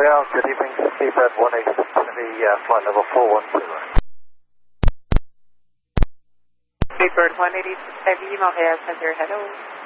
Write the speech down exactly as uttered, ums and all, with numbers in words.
Royale, good evening, Seabird one eight six Kennedy, uh, flight level four one two. Seabird one eighty-six Heavy, Montreal Center, hello.